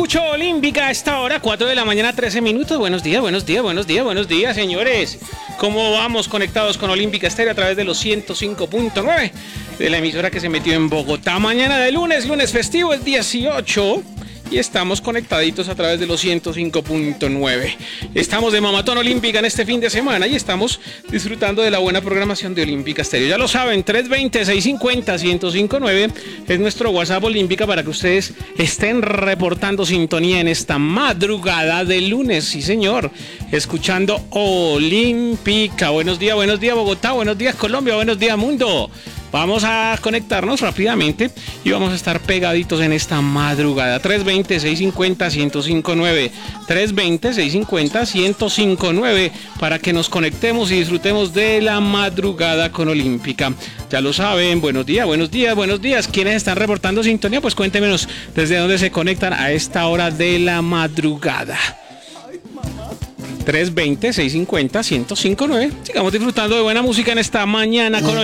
escucho Olímpica a esta hora, 4 de la mañana, 13 minutos. Buenos días, señores. ¿Cómo vamos conectados con Olímpica Estéreo a través de los 105.9 de la emisora que se metió en Bogotá? Mañana de lunes festivo, el 18. Y estamos conectaditos a través de los 105.9. Estamos de Mamatón Olímpica en este fin de semana y estamos disfrutando de la buena programación de Olímpica Estéreo. Ya lo saben, 320-650-1059 es nuestro WhatsApp Olímpica para que ustedes estén reportando sintonía en esta madrugada de lunes. Sí, señor. Escuchando Olímpica. Buenos días, Bogotá. Buenos días, Colombia. Buenos días, mundo. Vamos a conectarnos rápidamente y vamos a estar pegaditos en esta madrugada. 320-650-1059. 320-650-1059 para que nos conectemos y disfrutemos de la madrugada con Olímpica. Ya lo saben, buenos días. ¿Quiénes están reportando sintonía? Pues cuéntenos desde dónde se conectan a esta hora de la madrugada. 320-650-1059. Sigamos disfrutando de buena música en esta mañana con